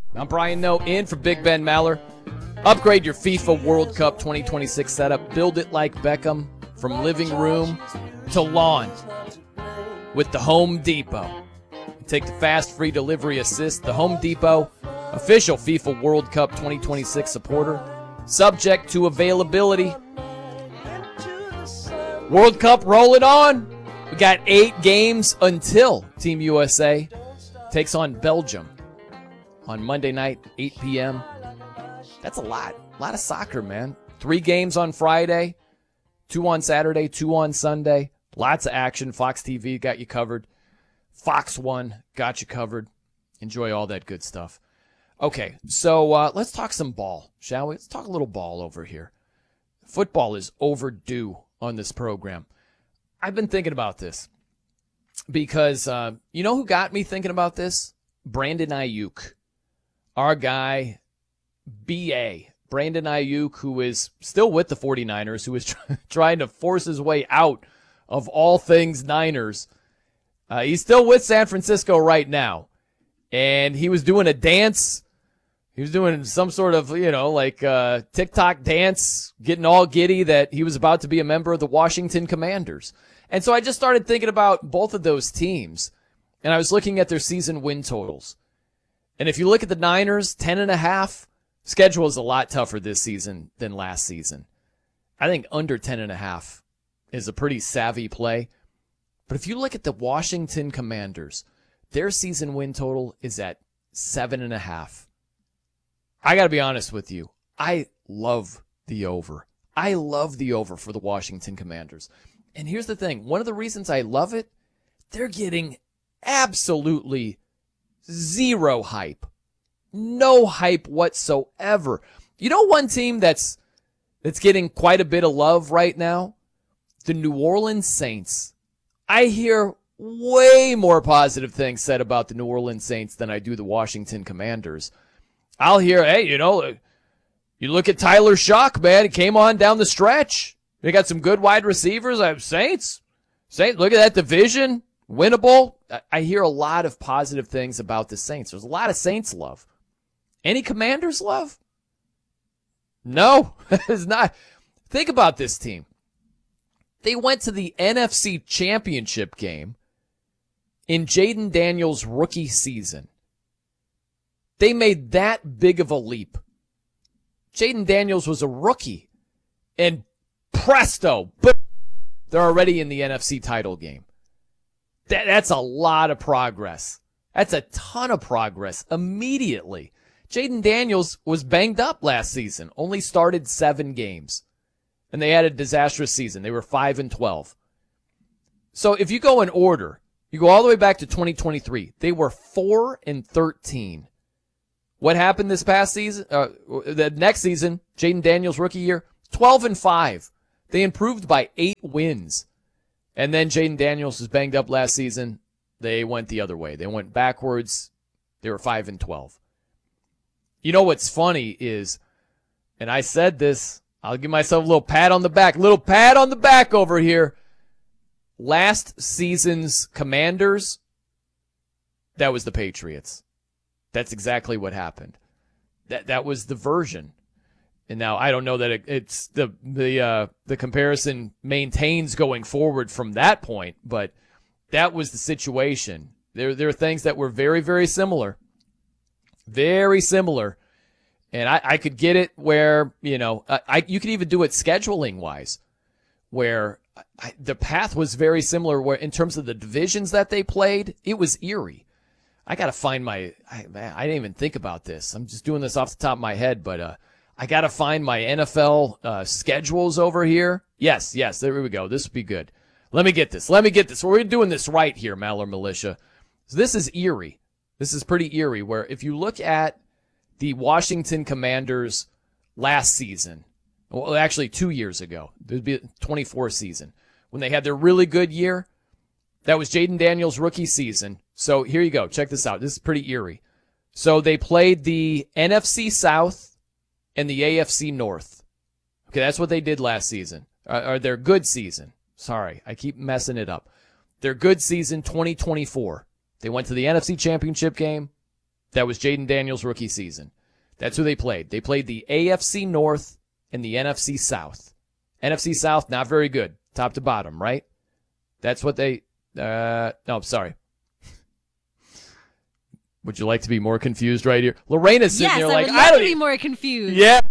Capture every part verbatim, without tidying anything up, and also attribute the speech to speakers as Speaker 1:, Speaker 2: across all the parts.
Speaker 1: I'm Brian Noe in for Big Ben Maller. Upgrade your FIFA World Cup twenty twenty-six setup. Build it like Beckham from living room to lawn with the Home Depot. Take the fast free delivery assist. The Home Depot, official FIFA World Cup twenty twenty-six supporter. Subject to availability. World Cup rolling on. We got eight games until Team U S A takes on Belgium on Monday night, eight p.m. That's a lot. A lot of soccer, man. Three games on Friday, two on Saturday, two on Sunday. Lots of action. Fox T V got you covered. Fox One got you covered. Enjoy all that good stuff. Okay, so uh, let's talk some ball, shall we? Let's talk a little ball over here. Football is overdue on this program. I've been thinking about this because uh, you know who got me thinking about this? Brandon Ayuk. Our guy, B A, Brandon Ayuk, who is still with the 49ers, who is try- trying to force his way out of all things Niners. Uh, he's still with San Francisco right now. And he was doing a dance. He was doing some sort of, you know, like uh, TikTok dance, getting all giddy that he was about to be a member of the Washington Commanders. And so I just started thinking about both of those teams. And I was looking at their season win totals. And if you look at the Niners, ten and a half, schedule is a lot tougher this season than last season. I think under ten and a half is a pretty savvy play. But if you look at the Washington Commanders, their season win total is at seven and a half. I got to be honest with you. I love the over. I love the over for the Washington Commanders. And here's the thing. One of the reasons I love it, they're getting absolutely zero hype. No hype whatsoever. You know one team that's that's getting quite a bit of love right now? The New Orleans Saints. I hear way more positive things said about the New Orleans Saints than I do the Washington Commanders. I'll hear, hey, you know, you look at Tyler Shock, man. He came on down the stretch. They got some good wide receivers. I have Saints. Saints, look at that division. Winnable. I hear a lot of positive things about the Saints. There's a lot of Saints love. Any Commanders love? No, it's not. Think about this team. They went to the N F C Championship game in Jaden Daniels' rookie season. They made that big of a leap. Jaden Daniels was a rookie, and presto, but they're already in the N F C title game. That, that's a lot of progress. That's a ton of progress immediately. Jaden Daniels was banged up last season, only started seven games. And they had a disastrous season. They were five and twelve. So if you go in order, you go all the way back to twenty twenty-three. They were four and thirteen. What happened this past season? Uh, the next season, Jaden Daniels' rookie year, twelve and five. They improved by eight wins. And then Jaden Daniels was banged up last season. They went the other way. They went backwards. They were five and twelve. You know what's funny is, and I said this, I'll give myself a little pat on the back. Little pat on the back over here. Last season's Commanders, that was the Patriots. That's exactly what happened. That that was the version. And now I don't know that it, it's the the uh, the comparison maintains going forward from that point, but that was the situation. There there are things that were very very similar, very similar, and I, I could get it where you know I, I you could even do it scheduling wise, where I, the path was very similar. Where in terms of the divisions that they played, it was eerie. I gotta find my I, man, I didn't even think about this. I'm just doing this off the top of my head, but uh. I got to find my N F L uh, schedules over here. Yes, yes, there we go. This would be good. Let me get this. Let me get this. We're doing this right here, Maller Militia. So this is eerie. This is pretty eerie, where if you look at the Washington Commanders last season, well, actually two years ago, it would be twenty-four season, when they had their really good year, that was Jaden Daniels' rookie season. So here you go. Check this out. This is pretty eerie. So they played the N F C South and the A F C North. Okay, that's what they did last season. Or, or their good season. Sorry, I keep messing it up. Their good season, twenty twenty-four. They went to the N F C Championship game. That was Jaden Daniels' rookie season. That's who they played. They played the A F C North and the N F C South. N F C South, not very good, top to bottom, right? That's what they, uh, no, sorry. Would you like to be more confused right here? Lorena's sitting
Speaker 2: yes,
Speaker 1: there
Speaker 2: I
Speaker 1: like,
Speaker 2: would
Speaker 1: I
Speaker 2: love
Speaker 1: don't
Speaker 2: to be
Speaker 1: even,
Speaker 2: more confused.
Speaker 1: yeah.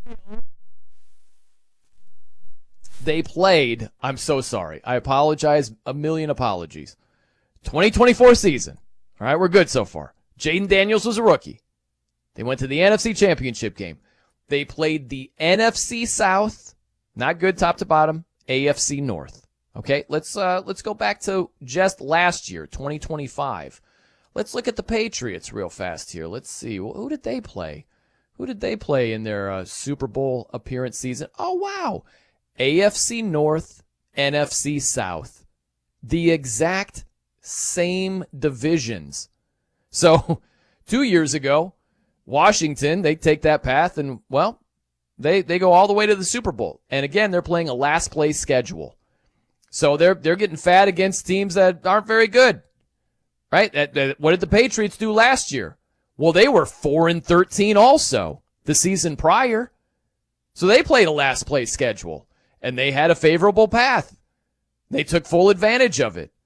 Speaker 1: They played, I'm so sorry. I apologize, a million apologies. twenty twenty-four season. All right, we're good so far. Jaden Daniels was a rookie. They went to the N F C Championship game. They played the N F C South, not good top to bottom, A F C North. Okay, let's uh, let's go back to just last year, twenty twenty-five. Let's look at the Patriots real fast here. Let's see, well, who did they play? Who did they play in their uh, Super Bowl appearance season? Oh, wow. A F C North, N F C South. The exact same divisions. So, two years ago, Washington, they take that path and, well, they, they go all the way to the Super Bowl. And again, they're playing a last place schedule. So they're, they're getting fat against teams that aren't very good. Right? That, that, what did the Patriots do last year? Well, they were four and thirteen also the season prior. So they played a last place schedule and they had a favorable path. They took full advantage of it.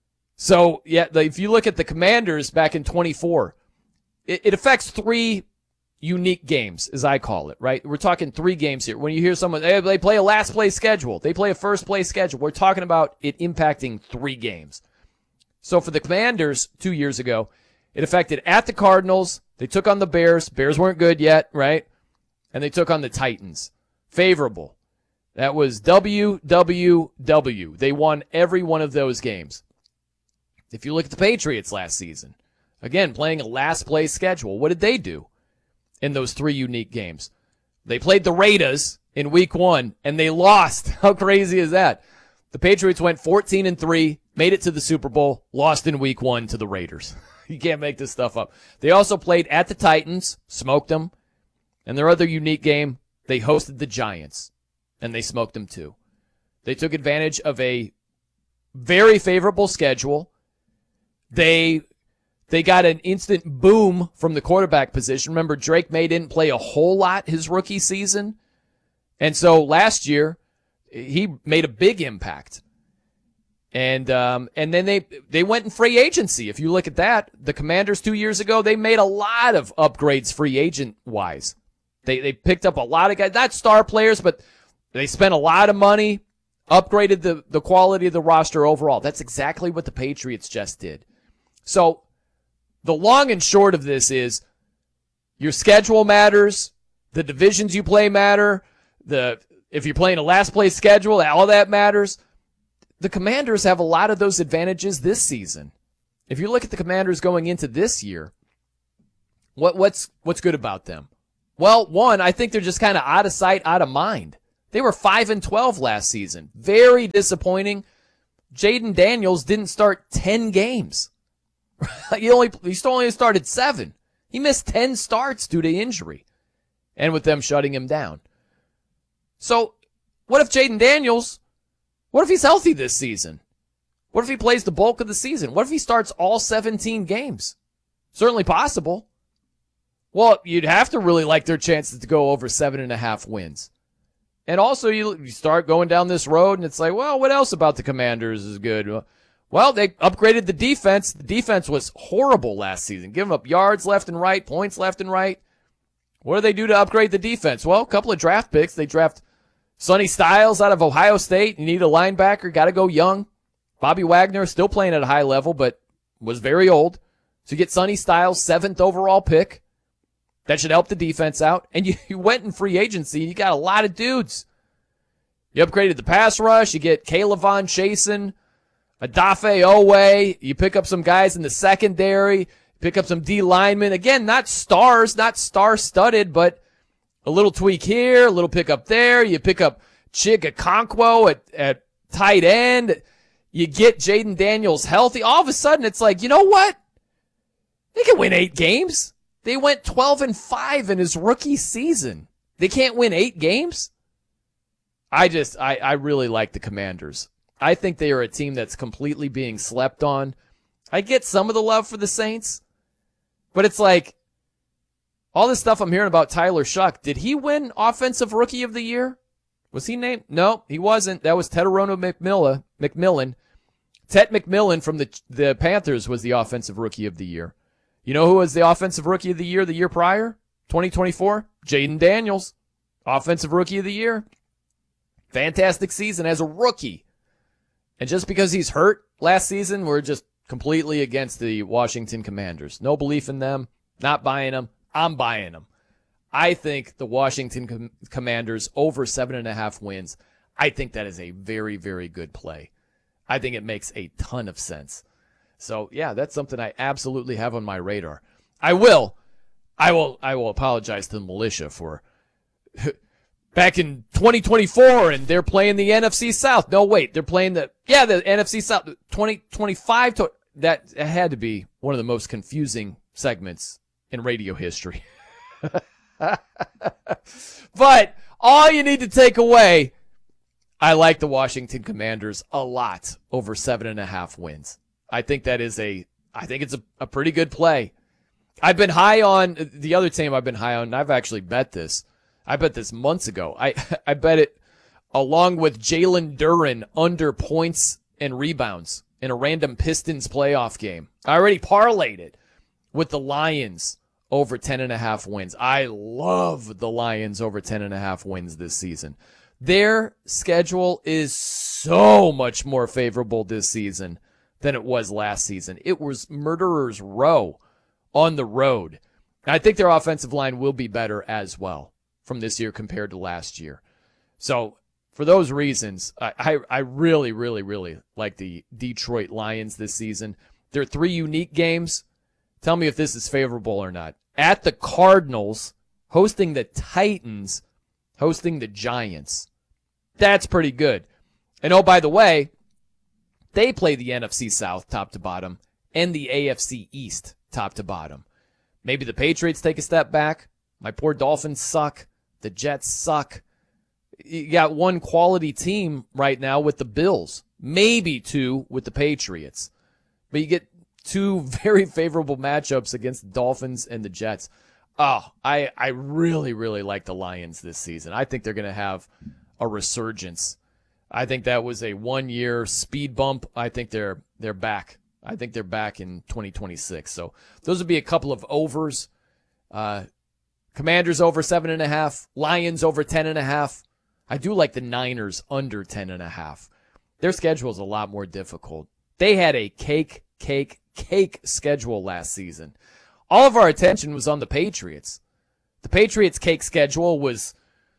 Speaker 1: So, yeah, if you look at the Commanders back in twenty-four, it, it affects three unique games, as I call it, right? We're talking three games here. When you hear someone, hey, they play a last place schedule, they play a first place schedule, we're talking about it impacting three games. So for the Commanders two years ago, it affected at the Cardinals. They took on the Bears. Bears weren't good yet, right? And they took on the Titans. Favorable. That was W W W. They won every one of those games. If you look at the Patriots last season, again, playing a last place schedule, what did they do in those three unique games? They played the Raiders in week one, and they lost. How crazy is that? The Patriots went fourteen and three, made it to the Super Bowl, lost in week one to the Raiders. You can't make this stuff up. They also played at the Titans, smoked them. And their other unique game, they hosted the Giants, and they smoked them too. They took advantage of a very favorable schedule. They they got an instant boom from the quarterback position. Remember, Drake May didn't play a whole lot his rookie season. And so last year, he made a big impact. And um, and then they they went in free agency. If you look at that, the Commanders two years ago, they made a lot of upgrades free agent-wise. They they picked up a lot of guys, not star players, but they spent a lot of money, upgraded the, the quality of the roster overall. That's exactly what the Patriots just did. So the long and short of this is your schedule matters, the divisions you play matter, the if you're playing a last place schedule, all that matters. The Commanders have a lot of those advantages this season. If you look at the Commanders going into this year, what what's what's good about them? Well, one, I think they're just kind of out of sight, out of mind. They were five and twelve last season. Very disappointing. Jaden Daniels didn't start ten games. he only he still only started seven. He missed ten starts due to injury, and with them shutting him down. So, what if Jaden Daniels? What if he's healthy this season? What if he plays the bulk of the season? What if he starts all seventeen games? Certainly possible. Well, you'd have to really like their chances to go over seven and a half wins. And also, you, you start going down this road, and it's like, well, what else about the Commanders is good? Well, they upgraded the defense. The defense was horrible last season, giving up yards left and right, points left and right. What do they do to upgrade the defense? Well, a couple of draft picks. They draft Sonny Styles out of Ohio State. You need a linebacker. Got to go young. Bobby Wagner still playing at a high level, but was very old. So you get Sonny Styles, seventh overall pick. That should help the defense out. And you, you went in free agency. You got a lot of dudes. You upgraded the pass rush. You get Kaylavon Chasen, Adafe Owe. You pick up some guys in the secondary. Pick up some D linemen. Again, not stars, not star-studded, but a little tweak here, a little pick up there. You pick up Chig Okonkwo at, at tight end. You get Jaden Daniels healthy. All of a sudden, it's like, you know what? They can win eight games. They went twelve and five in his rookie season. They can't win eight games? I just, I, I really like the Commanders. I think they are a team that's completely being slept on. I get some of the love for the Saints, But it's like, all this stuff I'm hearing about Tyler Shuck, did he win Offensive Rookie of the Year? Was he named? No, he wasn't. That was Tedorono McMillan. McMillan. Ted McMillan from the the Panthers was the Offensive Rookie of the Year. You know who was the Offensive Rookie of the Year the year prior? twenty twenty-four? Jaden Daniels. Offensive Rookie of the Year. Fantastic season as a rookie. And just because he's hurt last season, we're just completely against the Washington Commanders. No belief in them. Not buying them. I'm buying them. I think the Washington Com- Commanders over seven and a half wins. I think that is a very, very good play. I think it makes a ton of sense. So yeah, that's something I absolutely have on my radar. I will, I will, I will apologize to the militia for back in twenty twenty-four and they're playing the N F C South. No, wait, they're playing the, yeah, the N F C South twenty twenty-five. To, that had to be one of the most confusing segments in radio history. But all you need to take away, I like the Washington Commanders a lot over seven and a half wins. I think that is a, I think it's a, a pretty good play. I've been high on the other team I've been high on, and I've actually bet this. I bet this months ago. I, I bet it along with Jalen Duren under points and rebounds in a random Pistons playoff game. I already parlayed it with the Lions over ten and a half wins. I love the Lions over ten and a half wins this season. Their schedule is so much more favorable this season than it was last season. It was Murderer's Row on the road. And I think their offensive line will be better as well from this year compared to last year. So for those reasons, I, I, I really, really, really like the Detroit Lions this season. There are three unique games. Tell me if this is favorable or not. At the Cardinals, hosting the Titans, hosting the Giants. That's pretty good. And oh, by the way, they play the N F C South top to bottom and the A F C East top to bottom. Maybe the Patriots take a step back. My poor Dolphins suck. The Jets suck. You got one quality team right now with the Bills. Maybe two with the Patriots. But you get two very favorable matchups against the Dolphins and the Jets. Oh, I, I really, really like the Lions this season. I think they're going to have a resurgence. I think that was a one-year speed bump. I think they're they're back. I think they're back in twenty twenty-six. So those would be a couple of overs. Uh, Commanders over seven and a half. Lions over ten and a half. I do like the Niners under ten and a half. Their schedule is a lot more difficult. They had a cake, cake, cake schedule last season. All of our attention was on the Patriots. The Patriots' cake schedule was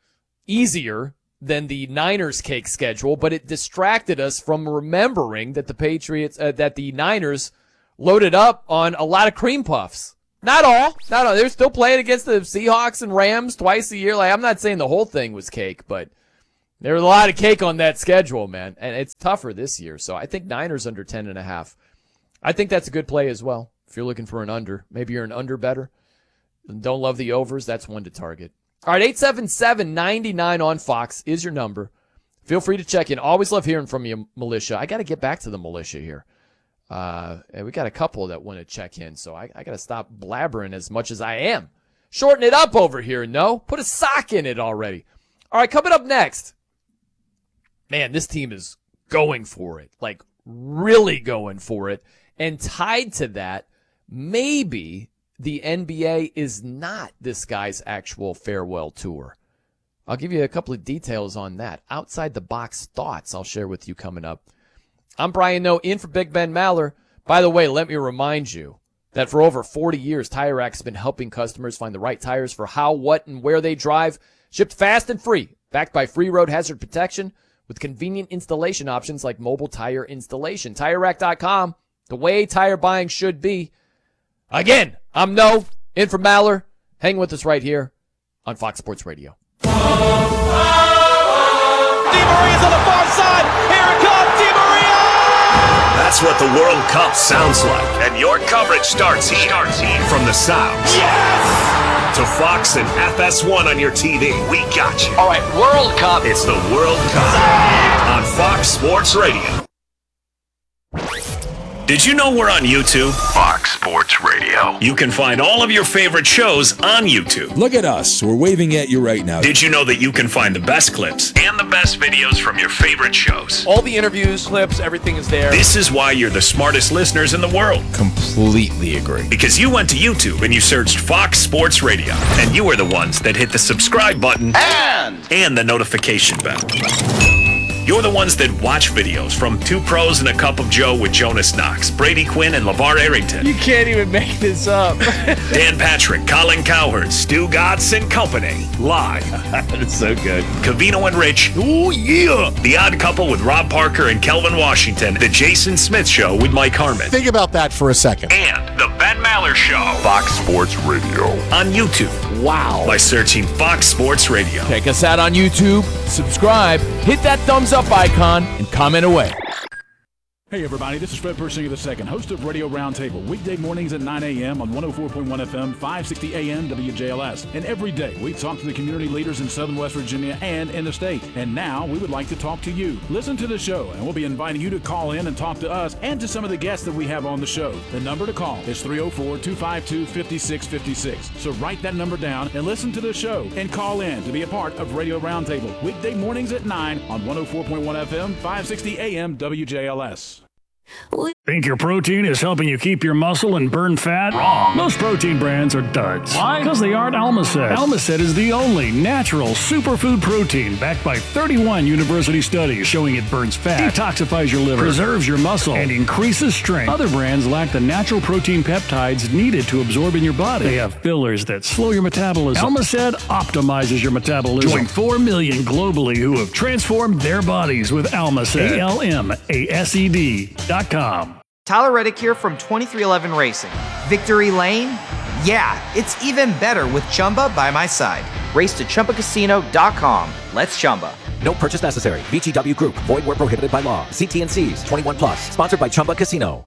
Speaker 1: easier than the Niners' cake schedule, but it distracted us from remembering that the Patriots, uh, that the Niners loaded up on a lot of cream puffs. Not all. Not all. They're still playing against the Seahawks and Rams twice a year. Like, I'm not saying the whole thing was cake, but there was a lot of cake on that schedule, man. And it's tougher this year. So I think Niners under ten and a half. I think that's a good play as well. If you're looking for an under, maybe you're an under better and don't love the overs, that's one to target. All right, eight seven seven, nine nine on Fox is your number. Feel free to check in. Always love hearing from you, militia. I got to get back to the militia here. Uh, and we got a couple that want to check in, so I, I got to stop blabbering as much as I am. Shorten it up over here, no? Put a sock in it already. All right, coming up next. Man, this team is going for it, like really going for it. And tied to that, maybe the N B A is not this guy's actual farewell tour. I'll give you a couple of details on that. Outside the box thoughts I'll share with you coming up. I'm Brian Noe, in for Big Ben Maller. By the way, let me remind you that for over forty years, Tire Rack has been helping customers find the right tires for how, what, and where they drive. Shipped fast and free, backed by free road hazard protection with convenient installation options like mobile tire installation. Tire Rack dot com, the way tire buying should be. Again, I'm Noe, in for Maller. Hang with us right here on Fox Sports Radio.
Speaker 2: Di Maria's on the far side. Here it comes, Di Maria!
Speaker 3: That's what the World Cup sounds like. And your coverage starts here. Starts here. From the sound.
Speaker 2: Yes!
Speaker 3: To Fox and F S one on your T V. We got you.
Speaker 2: All right, World Cup.
Speaker 3: It's the World Cup on Fox Sports Radio. Did you know we're on YouTube? Fox Sports Radio. You can find all of your favorite shows on YouTube.
Speaker 4: Look at us. We're waving at you right now.
Speaker 3: Did you know that you can find the best clips and the best videos from your favorite shows?
Speaker 2: All the interviews, clips, everything is there.
Speaker 3: This is why you're the smartest listeners in the world.
Speaker 1: Completely agree.
Speaker 3: Because you went to YouTube and you searched Fox Sports Radio. And you are the ones that hit the subscribe button
Speaker 2: And
Speaker 3: and the notification bell. You're the ones that watch videos from Two Pros and a Cup of Joe with Jonas Knox, Brady Quinn, and LeVar Arrington.
Speaker 2: you can't even make this up.
Speaker 3: Dan Patrick, Colin Cowherd, Stu Gatz and Company. Live.
Speaker 2: That's so good.
Speaker 3: Cavino and Rich. Oh, yeah. The Odd Couple with Rob Parker and Kelvin Washington. The Jason Smith Show with Mike Harmon.
Speaker 5: Think about that for a second.
Speaker 3: And the Ben Maller Show. Fox Sports Radio. On YouTube.
Speaker 1: Wow.
Speaker 3: By searching Fox Sports Radio.
Speaker 1: Check us out on YouTube, subscribe, hit that thumbs up icon, and comment away.
Speaker 6: Hey everybody, this is Fred Persinger the second, host of Radio Roundtable, weekday mornings at nine a.m. on one oh four point one F M, five sixty A M W J L S. And every day we talk to the community leaders in Southern West Virginia and in the state. And now we would like to talk to you. Listen to the show and we'll be inviting you to call in and talk to us and to some of the guests that we have on the show. The number to call is three oh four, two five two, five six five six. So write that number down and listen to the show and call in to be a part of Radio Roundtable, weekday mornings at nine on one oh four point one F M, five sixty A M W J L S.
Speaker 7: Think your protein is helping you keep your muscle and burn fat? Wrong. Most protein brands are duds. Why? Because they aren't Almacet. Almacet is the only natural superfood protein backed by thirty-one university studies showing it burns fat, detoxifies your liver, preserves your muscle, and increases strength. Other brands lack the natural protein peptides needed to absorb in your body. They have fillers that slow your metabolism. Almacet optimizes your metabolism. Join four million globally who have transformed their bodies with Almacet. A L M A S E D dot com.
Speaker 8: Tyler Reddick here from twenty-three eleven Racing. Victory Lane? Yeah, it's even better with Chumba by my side. Race to Chumba Casino dot com. Let's Chumba.
Speaker 9: No purchase necessary. V G W Group. Void where prohibited by law. See T and C's. twenty-one plus. Sponsored by Chumba Casino.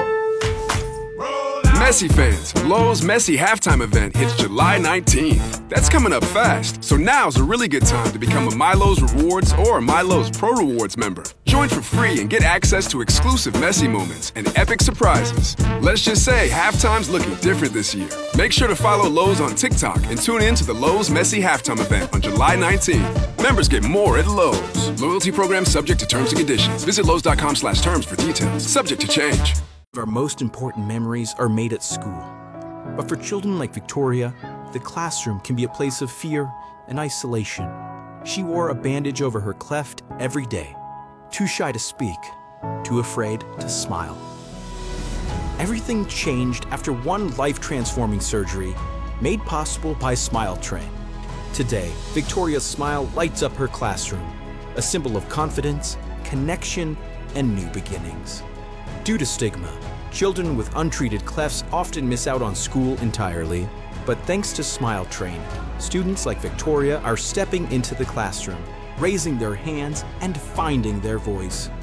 Speaker 10: Messi fans, Lowe's Messi halftime event hits July nineteenth. That's coming up fast, so now's a really good time to become a MyLowe's Rewards or MyLowe's Pro Rewards member. Join for free and get access to exclusive Messi moments and epic surprises. Let's just say halftime's looking different this year. Make sure to follow Lowe's on TikTok and tune in to the Lowe's Messi halftime event on July nineteenth. Members get more at Lowe's. Loyalty program subject to terms and conditions. Visit Lowe's dot com slash terms for details. Subject to change.
Speaker 11: Our most important memories are made at school. But for children like Victoria, the classroom can be a place of fear and isolation. She wore a bandage over her cleft every day, too shy to speak, too afraid to smile. Everything changed after one life-transforming surgery made possible by Smile Train. Today, Victoria's smile lights up her classroom, a symbol of confidence, connection, and new beginnings. Due to stigma, children with untreated clefts often miss out on school entirely. But thanks to Smile Train, students like Victoria are stepping into the classroom, raising their hands and finding their voice.